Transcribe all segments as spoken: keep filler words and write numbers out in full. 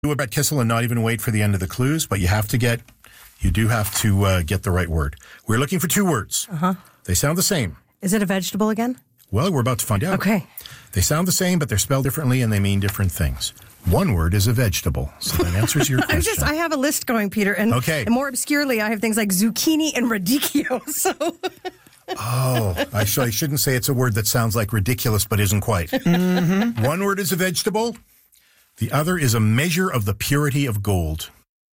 do it Brett Kissel and not even wait for the end of the clues, but you have to get, you do have to uh, get the right word. We're looking for two words. Uh-huh. They sound the same. Is it a vegetable again? Well, we're about to find out. Okay. They sound the same, but they're spelled differently and they mean different things. One word is a vegetable, so that answers your question. I'm just, I have a list going, Peter, and, okay. and more obscurely, I have things like zucchini and radicchio, so... Oh, I, sh- I shouldn't say it's a word that sounds like ridiculous but isn't quite. Mm-hmm. One word is a vegetable. The other is a measure of the purity of gold.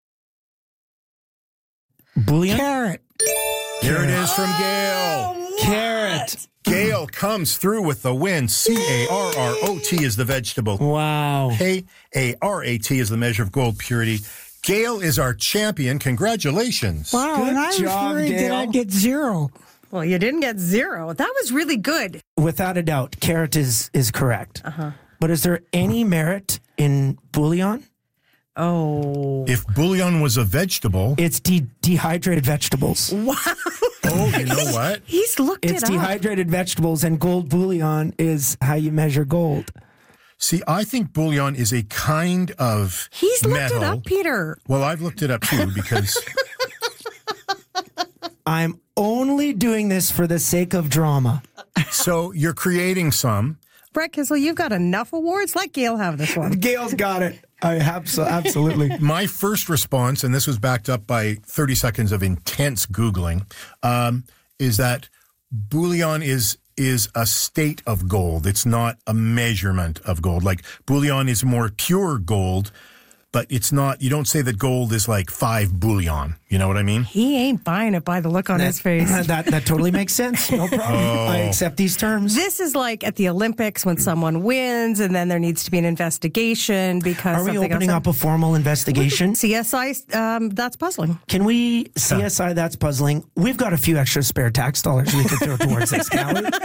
Bouillon? Carrot. Here it is from Gail. Oh, Carrot. Gail comes through with the win. C A R R O T is the vegetable. Wow. K A R A T is the measure of gold purity. Gail is our champion. Congratulations. Wow, Good and I was job, worried Gail. that I'd get zero. Well, you didn't get zero. That was really good. Without a doubt, carrot is, is correct. Uh-huh. But is there any merit in bouillon? Oh. If bouillon was a vegetable, It's de- dehydrated vegetables. Wow. oh, you know what? He's looked It's it up. dehydrated vegetables, and gold bouillon is how you measure gold. See, I think bouillon is a kind of He's looked metal. it up, Peter. Well, I've looked it up too because I'm only doing this for the sake of drama. so you're creating some. Brett Kissel, you've got enough awards. Let Gail have this one. Gail's got it. I have so absolutely. My first response, and this was backed up by thirty seconds of intense Googling, um, is that bouillon is is a state of gold. It's not a measurement of gold. Like bouillon is more pure gold, but it's not, you don't say that gold is like five bouillon. You know what I mean? He ain't buying it by the look on his face. that that totally makes sense. No problem. Oh. I accept these terms. This is like at the Olympics when someone wins and then there needs to be an investigation because Are we something opening else- up a formal investigation? C S I, um, that's puzzling. Can we, C S I, that's puzzling. We've got a few extra spare tax dollars we could throw towards this, can we?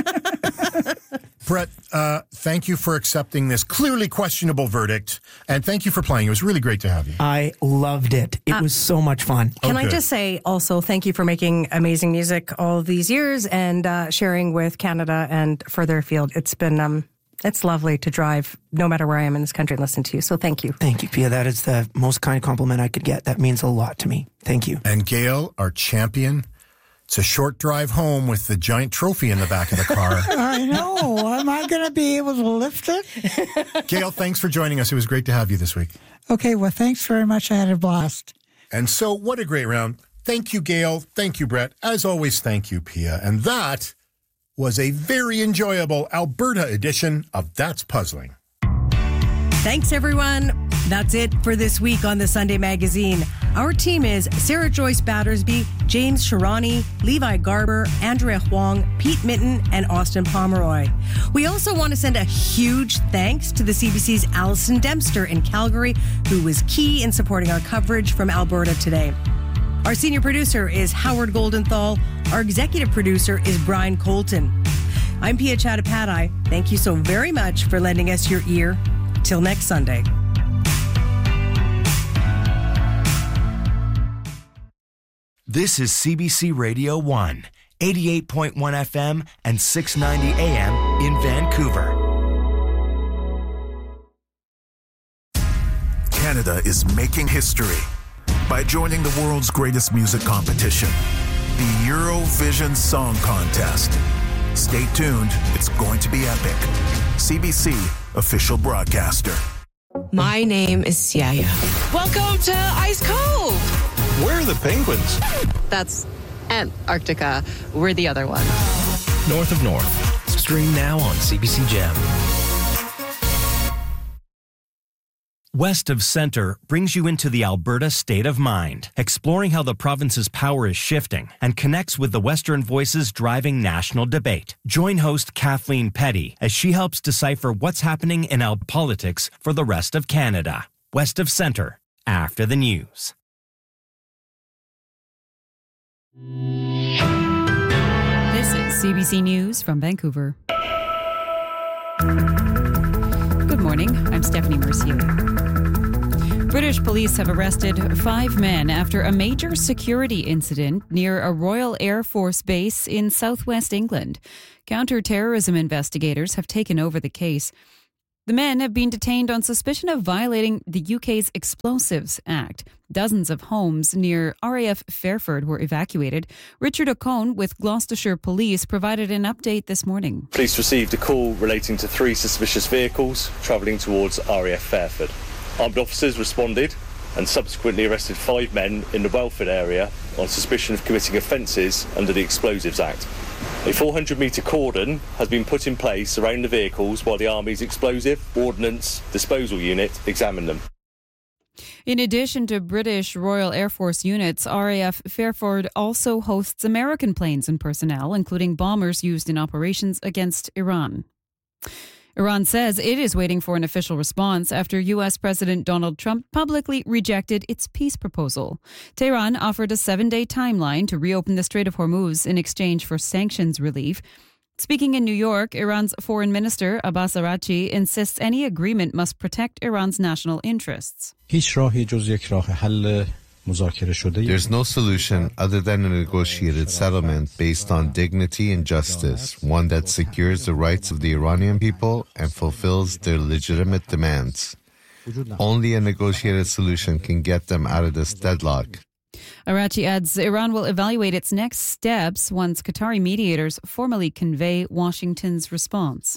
Brett, uh, thank you for accepting this clearly questionable verdict, and thank you for playing. It was really great to have you. I loved it. It was so much fun. Can I good. just say also thank you for making amazing music all of these years and uh, sharing with Canada and further afield. It's been um, it's lovely to drive no matter where I am in this country and listen to you. So thank you. Thank you, Pia. That is the most kind compliment I could get. That means a lot to me. Thank you. And Gail, our champion, it's a short drive home with the giant trophy in the back of the car. I know. Am I going to be able to lift it? Gail, thanks for joining us. It was great to have you this week. Okay, well, thanks very much. I had a blast. And so, what a great round. Thank you, Gail. Thank you, Brett. As always, thank you, Pia. And that was a very enjoyable Alberta edition of That's Puzzling. Thanks, everyone. That's it for this week on the Sunday Magazine. Our team is Sarah Joyce Battersby, James Sharani, Levi Garber, Andrea Huang, Pete Mitten, and Austin Pomeroy. We also want to send a huge thanks to the C B C's Allison Dempster in Calgary, who was key in supporting our coverage from Alberta today. Our senior producer is Howard Goldenthal. Our executive producer is Brian Colton. I'm Pia Chattopadhyay. Thank you so very much for lending us your ear. Till next Sunday. This is C B C Radio one, eighty-eight point one F M and six ninety A M in Vancouver. Canada is making history by joining the world's greatest music competition, the Eurovision Song Contest. Stay tuned, it's going to be epic. C B C official broadcaster. My name is Siaya. Welcome to Ice Cove. Where are the penguins? That's Antarctica. We're the other one. North of North. Stream now on C B C Gem. West of Centre brings you into the Alberta state of mind, exploring how the province's power is shifting and connects with the Western voices driving national debate. Join host Kathleen Petty as she helps decipher what's happening in Alberta politics for the rest of Canada. West of Centre, after the news. This is C B C News from Vancouver. Good morning, I'm Stephanie Mercier. British police have arrested five men after a major security incident near a Royal Air Force base in southwest England. Counter-terrorism investigators have taken over the case. The men have been detained on suspicion of violating the U K's Explosives Act. Dozens of homes near R A F Fairford were evacuated. Richard O'Cone with Gloucestershire Police provided an update this morning. Police received a call relating to three suspicious vehicles travelling towards R A F Fairford. Armed officers responded and subsequently arrested five men in the Welford area on suspicion of committing offences under the Explosives Act. A four hundred metre cordon has been put in place around the vehicles while the Army's Explosive Ordnance Disposal Unit examine them. In addition to British Royal Air Force units, R A F Fairford also hosts American planes and personnel, including bombers used in operations against Iran. Iran says it is waiting for an official response after U S President Donald Trump publicly rejected its peace proposal. Tehran offered a seven-day timeline to reopen the Strait of Hormuz in exchange for sanctions relief. Speaking in New York, Iran's Foreign Minister Abbas Araghchi insists any agreement must protect Iran's national interests. There's no solution other than a negotiated settlement based on dignity and justice, one that secures the rights of the Iranian people and fulfills their legitimate demands. Only a negotiated solution can get them out of this deadlock. Araghchi adds Iran will evaluate its next steps once Qatari mediators formally convey Washington's response.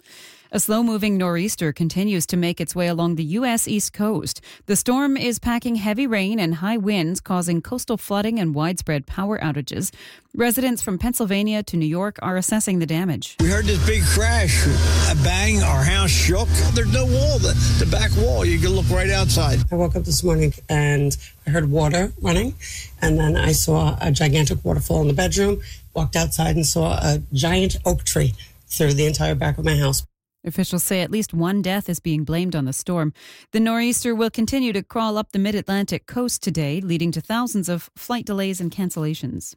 A slow-moving nor'easter continues to make its way along the U S East Coast. The storm is packing heavy rain and high winds, causing coastal flooding and widespread power outages. Residents from Pennsylvania to New York are assessing the damage. We heard this big crash, a bang, our house shook. There's no wall, the, the back wall. You can look right outside. I woke up this morning and I heard water running, and then I saw a gigantic waterfall in the bedroom, walked outside and saw a giant oak tree through the entire back of my house. Officials say at least one death is being blamed on the storm. The nor'easter will continue to crawl up the mid-Atlantic coast today, leading to thousands of flight delays and cancellations.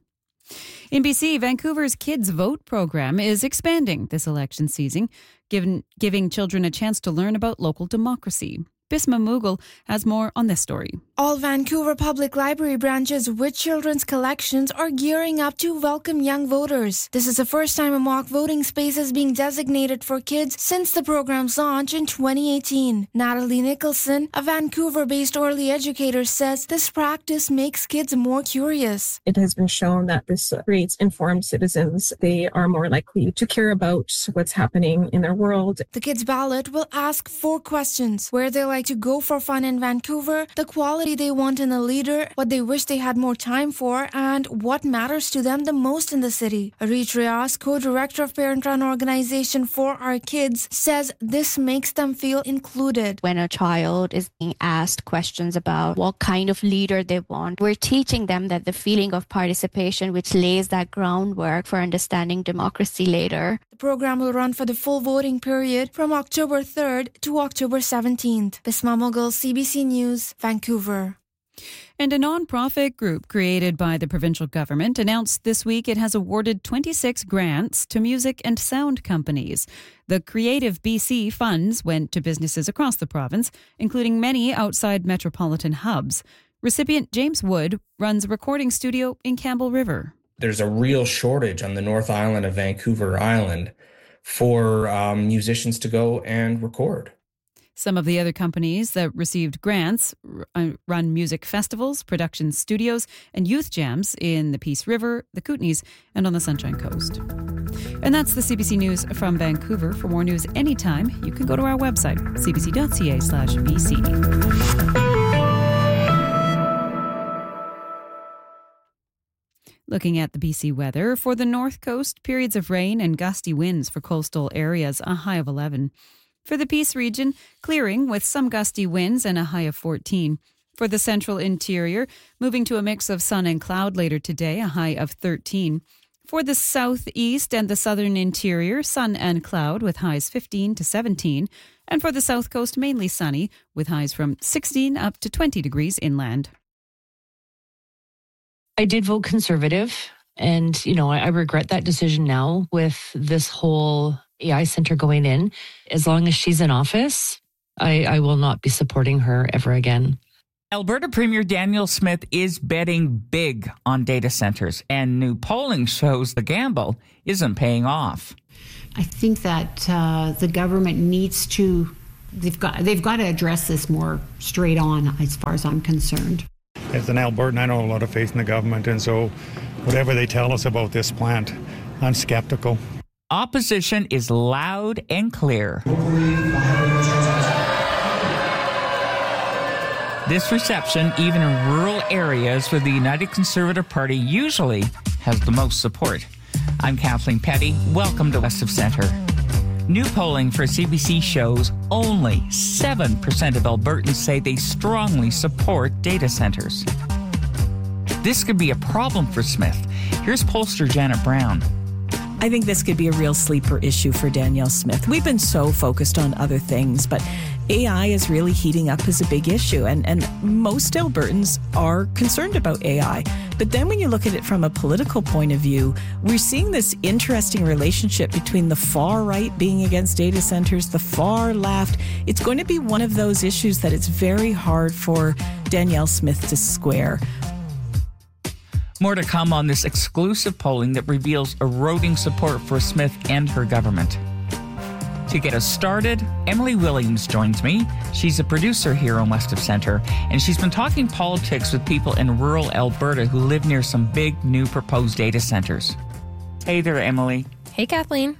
In B C, Vancouver's Kids Vote program is expanding this election season, giving, giving children a chance to learn about local democracy. Bisma Mughal has more on this story. All Vancouver Public Library branches with children's collections are gearing up to welcome young voters. This is the first time a mock voting space is being designated for kids since the program's launch in twenty eighteen. Natalie Nicholson, a Vancouver-based early educator, says this practice makes kids more curious. It has been shown that this creates informed citizens. They are more likely to care about what's happening in their world. The kids' ballot will ask four questions: where they like to go for fun in Vancouver, the quality they want in a leader, what they wish they had more time for, and what matters to them the most in the city. Arit Riaz, co-director of parent-run organization For Our Kids, says this makes them feel included. When a child is being asked questions about what kind of leader they want, we're teaching them that the feeling of participation, which lays that groundwork for understanding democracy later. The program will run for the full voting period from October third to October seventeenth. Bisma Mughal, C B C News, Vancouver. And a non-profit group created by the provincial government announced this week it has awarded twenty-six grants to music and sound companies. The Creative B C funds went to businesses across the province, including many outside metropolitan hubs. Recipient James Wood runs a recording studio in Campbell River. There's a real shortage on the North Island of Vancouver Island for um, musicians to go and record. Some of the other companies that received grants run music festivals, production studios, and youth jams in the Peace River, the Kootenays, and on the Sunshine Coast. And that's the C B C News from Vancouver. For more news anytime, you can go to our website, cbc.ca slash BC. Looking at the B C weather, for the North Coast, periods of rain and gusty winds for coastal areas, a high of eleven. For the Peace region, clearing with some gusty winds and a high of fourteen. For the central interior, moving to a mix of sun and cloud later today, a high of thirteen. For the southeast and the southern interior, sun and cloud with highs fifteen to seventeen. And for the south coast, mainly sunny with highs from sixteen up to twenty degrees inland. I did vote Conservative, and, you know, I regret that decision now with this whole A I center going in. As long as she's in office, I, I will not be supporting her ever again. Alberta Premier Danielle Smith is betting big on data centers, and new polling shows the gamble isn't paying off. I think that uh, the government needs to, they've got, they've got to address this more straight on, as far as I'm concerned. As an Albertan, I know a lot of faith in the government, and so whatever they tell us about this plant, I'm skeptical. Opposition is loud and clear. This reception, even in rural areas where the United Conservative Party usually has the most support. I'm Kathleen Petty. Welcome to West of Centre. New polling for C B C shows only seven percent of Albertans say they strongly support data centers. This could be a problem for Smith. Here's pollster Janet Brown. I think this could be a real sleeper issue for Danielle Smith. We've been so focused on other things, but A I is really heating up as a big issue, and, and most Albertans are concerned about A I. But then when you look at it from a political point of view, we're seeing this interesting relationship between the far right being against data centers, the far left. It's going to be one of those issues that it's very hard for Danielle Smith to square. More to come on this exclusive polling that reveals eroding support for Smith and her government. To get us started, Emily Williams joins me. She's a producer here on West of Centre, and she's been talking politics with people in rural Alberta who live near some big new proposed data centres. Hey there, Emily. Hey, Kathleen.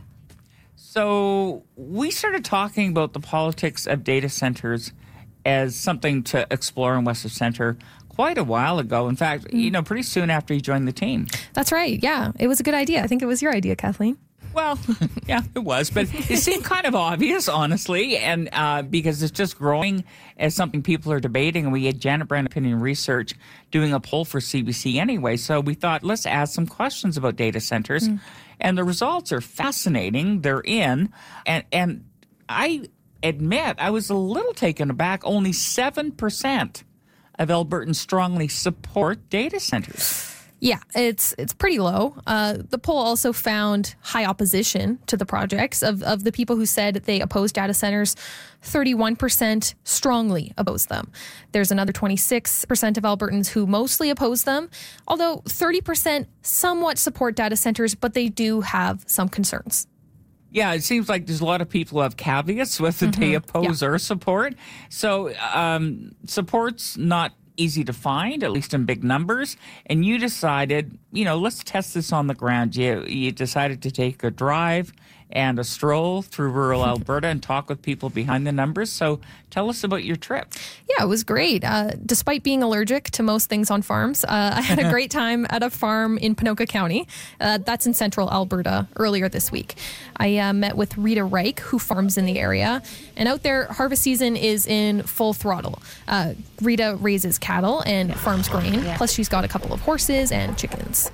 So we started talking about the politics of data centres as something to explore in West of Centre quite a while ago. In fact, you know, pretty soon after you joined the team. That's right. Yeah, it was a good idea. I think it was your idea, Kathleen. Well, yeah, it was, but it seemed kind of obvious, honestly, and uh, because it's just growing as something people are debating, and we had Janet Brown Opinion Research doing a poll for C B C anyway, so we thought, let's ask some questions about data centers, mm. and the results are fascinating. They're in, and and I admit I was a little taken aback. Only seven percent of Albertans strongly support data centers. Yeah, it's it's pretty low. Uh, the poll also found high opposition to the projects. Of, of the people who said they oppose data centers, thirty-one percent strongly oppose them. There's another twenty-six percent of Albertans who mostly oppose them, although thirty percent somewhat support data centers, but they do have some concerns. Yeah, it seems like there's a lot of people who have caveats whether mm-hmm. they oppose yeah. or support. So um, support's not easy to find, at least in big numbers. And you decided, you know, let's test this on the ground. You, you decided to take a drive and a stroll through rural Alberta and talk with people behind the numbers. So tell us about your trip. Yeah, it was great. Uh, despite being allergic to most things on farms, uh, I had a great time at a farm in Ponoka County. Uh, that's in central Alberta earlier this week. I uh, met with Rita Reich, who farms in the area. And out there, harvest season is in full throttle. Uh, Rita raises cattle and farms grain. Yeah. Plus, she's got a couple of horses and chickens.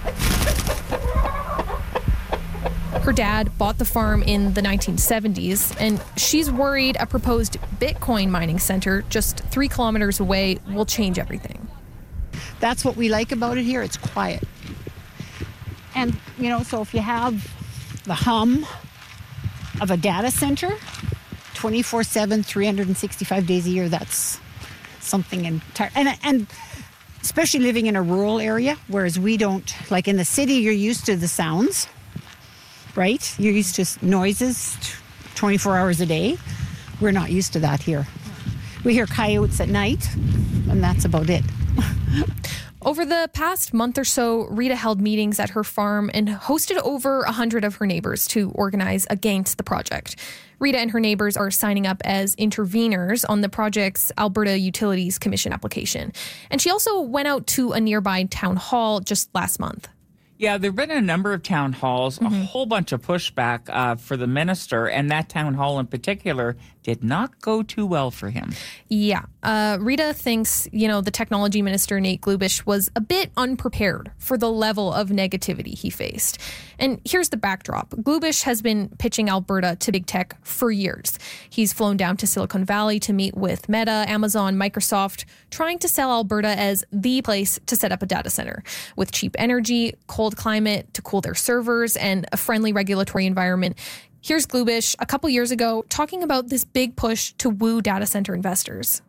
Her dad bought the farm in the nineteen seventies, and she's worried a proposed Bitcoin mining center just three kilometers away will change everything. That's what we like about it here. It's quiet. And, you know, so if you have the hum of a data center, twenty-four seven, three hundred sixty-five days a year, that's something entire. And, and especially living in a rural area, whereas we don't, like in the city, you're used to the sounds. Right? You're used to noises twenty-four hours a day. We're not used to that here. We hear coyotes at night, and that's about it. Over the past month or so, Rita held meetings at her farm and hosted over one hundred of her neighbors to organize against the project. Rita and her neighbors are signing up as interveners on the project's Alberta Utilities Commission application. And she also went out to a nearby town hall just last month. Yeah, there have been a number of town halls, mm-hmm. a whole bunch of pushback uh, for the minister, and that town hall in particular did not go too well for him. Yeah. Uh, Rita thinks, you know, the technology minister, Nate Glubish, was a bit unprepared for the level of negativity he faced. And here's the backdrop. Glubish has been pitching Alberta to big tech for years. He's flown down to Silicon Valley to meet with Meta, Amazon, Microsoft, trying to sell Alberta as the place to set up a data center with cheap energy, cold climate to cool their servers, and a friendly regulatory environment. Here's Glubish a couple years ago talking about this big push to woo data center investors.